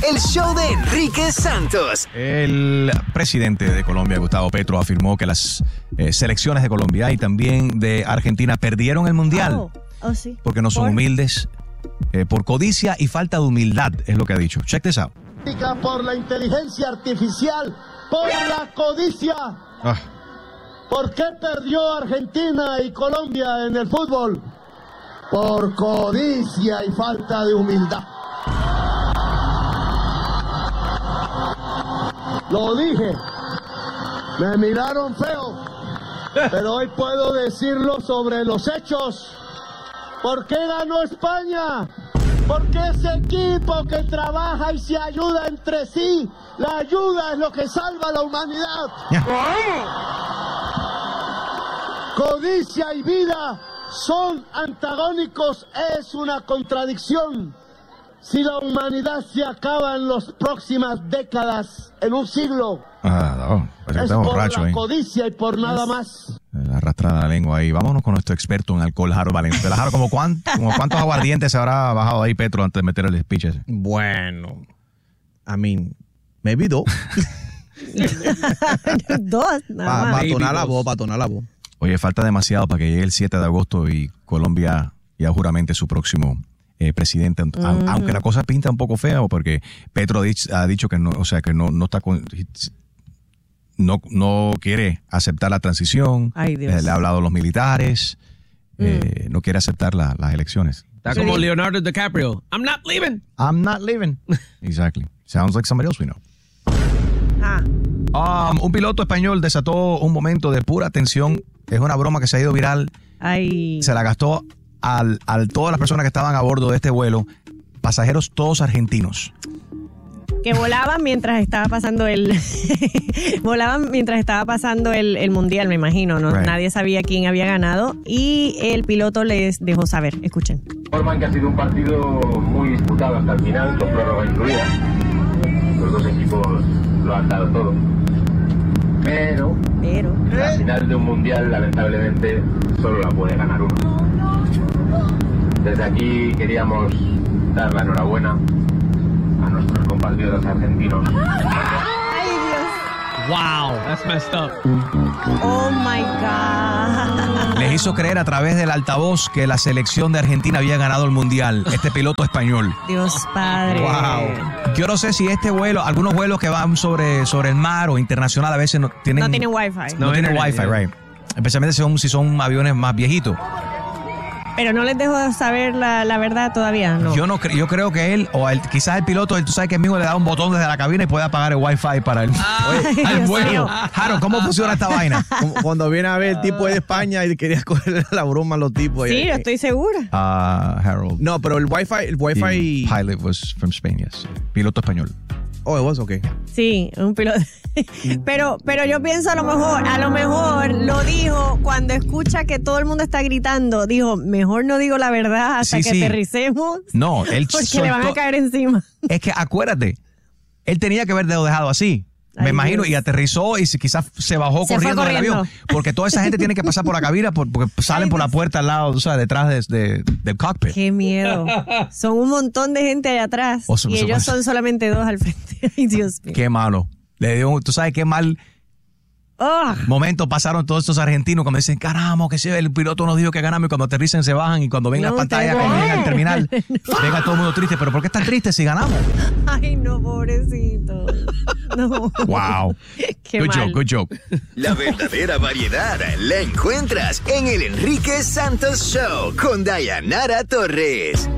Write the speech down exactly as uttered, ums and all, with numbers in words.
el show de Enrique Santos. El presidente de Colombia, Gustavo Petro, afirmó que las eh, selecciones de Colombia y también de Argentina perdieron el Mundial. Oh, oh, sí. Porque no son ¿Por? humildes, eh, por codicia y falta de humildad, es lo que ha dicho. Check this out. Por la inteligencia artificial, por la codicia. Ah. ¿Por qué perdió Argentina y Colombia en el fútbol? Por codicia y falta de humildad. Lo dije. Me miraron feo. Pero hoy puedo decirlo sobre los hechos. ¿Por qué ganó España? Porque ese equipo que trabaja y se ayuda entre sí, la ayuda es lo que salva a la humanidad. Yeah. Codicia y vida son antagónicos, es una contradicción. Si la humanidad se acaba en las próximas décadas, en un siglo, Ah, no, parece que es está por borracho la ahí. codicia y por nada más. La arrastrada la lengua ahí. Vámonos con nuestro experto en alcohol, Harold Valenzuela. Harold, ¿como, cuán, como cuántos aguardientes se habrá bajado ahí Petro antes de meter el speech ese? Bueno, I mean, maybe dos. Dos, nada Para más. pa tonar la voz, para tonar la voz. Oye, falta demasiado para que llegue el siete de agosto y Colombia ya juramente su próximo eh, presidente. A, Mm. Aunque la cosa pinta un poco fea, porque Petro ha dicho, ha dicho que no, o sea, que no, no está con, no, no quiere aceptar la transición. Ay, Dios. Eh, le ha hablado a los militares. Eh, no quiere aceptar la, las elecciones. Está como Leonardo DiCaprio. I'm not leaving. I'm not leaving. Exactly. Sounds like somebody else we know. Ah, Um, un piloto español desató un momento de pura tensión. Es una broma que se ha ido viral. ay. Se la gastó al, al todas las personas que estaban a bordo de este vuelo, pasajeros todos argentinos. Que volaban mientras estaba pasando el volaban mientras estaba pasando el, el mundial, me imagino, ¿no? Right. Nadie sabía quién había ganado y el piloto les dejó saber. Escuchen. Informan que ha sido un partido muy disputado hasta el final, con prórroga incluida. Los dos equipos lo han dado todo. Pero Pero la final de un mundial, lamentablemente, solo la puede ganar uno. Desde aquí queríamos dar la enhorabuena a nuestros compatriotas argentinos. ay, Dios. Wow, that's messed up. Oh my God. Les hizo creer a través del altavoz que la selección de Argentina había ganado el mundial. Este piloto español. Dios padre. Wow. Yo no sé si este vuelo, algunos vuelos que van sobre, sobre el mar o internacional a veces no tienen, No tienen wifi. no No tienen internet, wifi, yeah. right. Especialmente si son, si son aviones más viejitos. Pero no les dejo saber la, la verdad todavía, ¿no? Yo no cre- yo creo que él, o el, quizás el piloto, él, tú sabes que el mismo le da un botón desde la cabina y puede apagar el wifi para él. Ay, al Dios vuelo. mío. Harold, ¿cómo funciona esta vaina? Como cuando viene a ver el tipo de España y quería coger la broma a los tipos. Sí, Eh, yo estoy segura. Ah, Harold. No, pero el wifi, el The wifi. pilot was from Spain, yes. Piloto español. Oh, it was okay. Sí, un piloto. Pero, pero yo pienso a lo mejor, a lo mejor lo dijo cuando escucha que todo el mundo está gritando. Dijo, mejor no digo la verdad hasta Sí, que sí. aterricemos. No, él Porque le van a soltó- caer encima. Es que acuérdate, él tenía que haber dejado así. Me Ay, imagino, Dios. y aterrizó y si- quizás se bajó Se fue corriendo del corriendo. avión. Porque toda esa gente tiene que pasar por la cabina por- porque salen Ay, por la Dios. puerta al lado, o sea, detrás de, de- del cockpit. Qué miedo. Son un montón de gente allá atrás. O son- y son- ellos son solamente dos al frente. Ay, Dios mío. Qué malo. Le dio, tú sabes qué mal Oh, momento pasaron todos estos argentinos cuando dicen, caramba, que si el piloto nos dijo que ganamos y cuando aterrizan se bajan y cuando ven No, la pantalla ustedes cuando no. llegan al terminal, venga todo el mundo triste. ¿Pero por qué están tristes si ganamos? ay, no, pobrecito. No. Wow. Qué Good mal. joke, good joke. La verdadera variedad la encuentras en el Enrique Santos Show con Dayanara Torres.